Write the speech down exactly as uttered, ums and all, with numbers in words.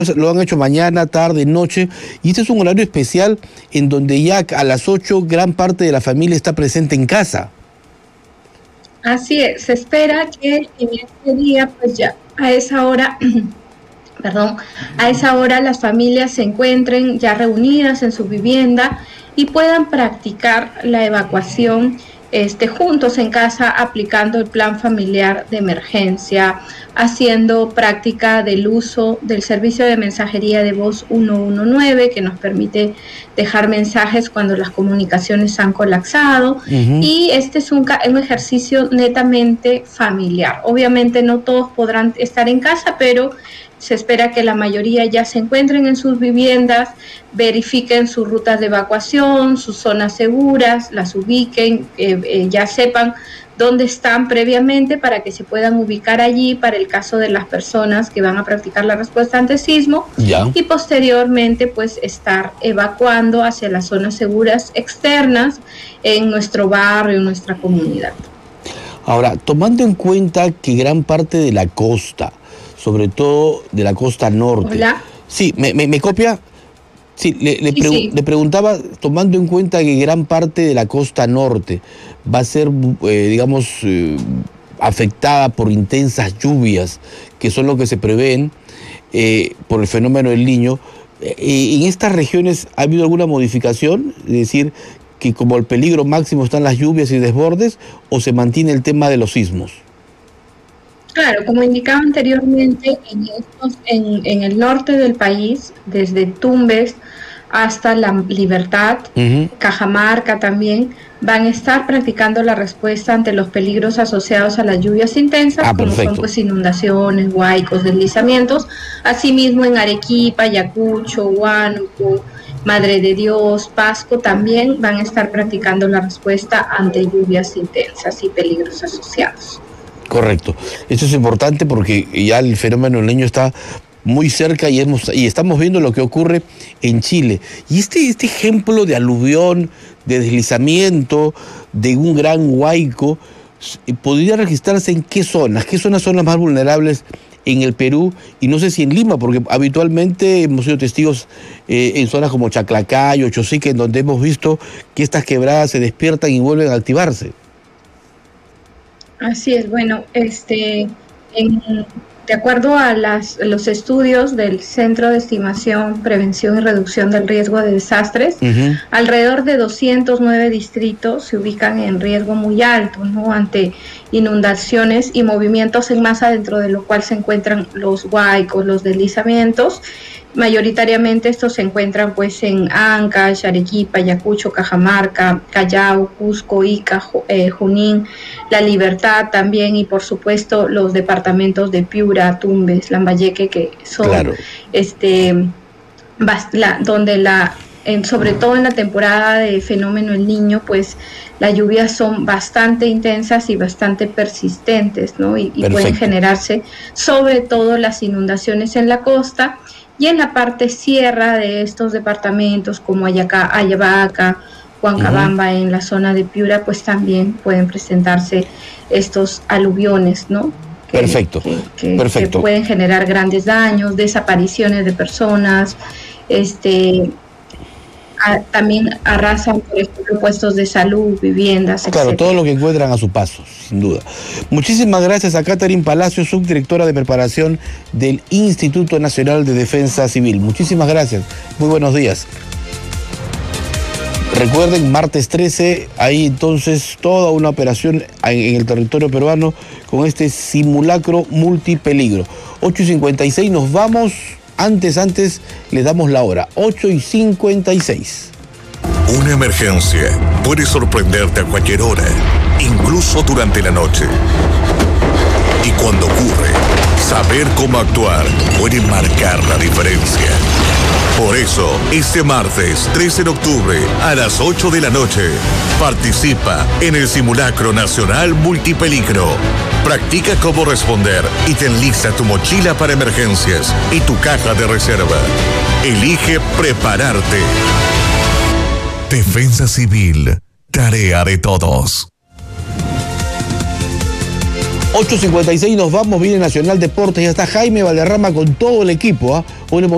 Lo han hecho mañana, tarde, noche, y este es un horario especial en donde ya a las ocho gran parte de la familia está presente en casa. Así es, se espera que en este día, pues ya a esa hora, perdón, a esa hora las familias se encuentren ya reunidas en su vivienda y puedan practicar la evacuación este, juntos en casa, aplicando el plan familiar de emergencia, haciendo práctica del uso del servicio de mensajería de voz ciento diecinueve, que nos permite dejar mensajes cuando las comunicaciones han colapsado. Uh-huh. Y este es un, un ejercicio netamente familiar. Obviamente no todos podrán estar en casa, pero se espera que la mayoría ya se encuentren en sus viviendas, verifiquen sus rutas de evacuación, sus zonas seguras, las ubiquen, eh, eh, ya sepan dónde están previamente para que se puedan ubicar allí para el caso de las personas que van a practicar la respuesta ante sismo, ya. Y posteriormente pues estar evacuando hacia las zonas seguras externas en nuestro barrio, en nuestra comunidad. Ahora, tomando en cuenta que gran parte de la costa, sobre todo de la costa norte. Hola. Sí, ¿me, me, me copia? Sí, le, le, sí, pregu sí. le preguntaba, tomando en cuenta que gran parte de la costa norte va a ser, eh, digamos, eh, afectada por intensas lluvias, que son lo que se prevén eh, por el fenómeno del Niño, eh, ¿en estas regiones ha habido alguna modificación? Es decir, que como el peligro máximo están las lluvias y desbordes, ¿o se mantiene el tema de los sismos? Claro, como indicaba anteriormente, en, estos, en, en el norte del país, desde Tumbes hasta La Libertad, uh-huh. Cajamarca también, van a estar practicando la respuesta ante los peligros asociados a las lluvias intensas, ah, como son pues inundaciones, huaicos, deslizamientos. Asimismo en Arequipa, Ayacucho, Huánuco, Madre de Dios, Pasco también van a estar practicando la respuesta ante lluvias intensas y peligros asociados. Correcto. Esto es importante porque ya el fenómeno del Niño está muy cerca y, hemos, y estamos viendo lo que ocurre en Chile. Y este, este ejemplo de aluvión, de deslizamiento, de un gran huaico, ¿podría registrarse en qué zonas? ¿Qué zonas son las más vulnerables en el Perú? Y no sé si en Lima, porque habitualmente hemos sido testigos eh, en zonas como Chaclacayo, Chosique, en donde hemos visto que estas quebradas se despiertan y vuelven a activarse. Así es, bueno, este, en, de acuerdo a las, los estudios del Centro de Estimación, Prevención y Reducción del Riesgo de Desastres, uh-huh. alrededor de doscientos nueve distritos se ubican en riesgo muy alto, ¿no?, ante inundaciones y movimientos en masa, dentro de lo cual se encuentran los huaicos, los deslizamientos. Mayoritariamente estos se encuentran pues en Ancash, Arequipa, Ayacucho, Cajamarca, Callao, Cusco, Ica, eh, Junín, La Libertad también, y por supuesto los departamentos de Piura, Tumbes, Lambayeque, que son claro. este la, donde la en, sobre todo en la temporada de fenómeno El Niño, pues las lluvias son bastante intensas y bastante persistentes, ¿no? Y, y pueden generarse sobre todo las inundaciones en la costa. Y en la parte sierra de estos departamentos, como Ayaca, Ayabaca, Huancabamba, uh-huh. en la zona de Piura, pues también pueden presentarse estos aluviones, ¿no? Que, Perfecto. Que, que, Perfecto. que pueden generar grandes daños, desapariciones de personas, este... A, también arrasan, por ejemplo, puestos de salud, viviendas, etcétera. Claro, todo lo que encuentran a su paso, sin duda. Muchísimas gracias a Catherine Palacio, subdirectora de preparación del Instituto Nacional de Defensa Civil. Muchísimas gracias. Muy buenos días. Recuerden, martes trece, hay entonces toda una operación en el territorio peruano con este simulacro multipeligro. ocho y cincuenta y seis, nos vamos. Antes, antes, les damos la hora, ocho y cincuenta y seis. Una emergencia puede sorprenderte a cualquier hora, incluso durante la noche. Y cuando ocurre, saber cómo actuar puede marcar la diferencia. Por eso, este martes trece de octubre a las ocho de la noche, participa en el Simulacro Nacional Multipeligro. Practica cómo responder y ten lista tu mochila para emergencias y tu caja de reserva. Elige prepararte. Defensa Civil, tarea de todos. ocho cincuenta y seis, nos vamos, viene Nacional Deportes, ya está Jaime Valderrama con todo el equipo, ¿ah? ¿eh?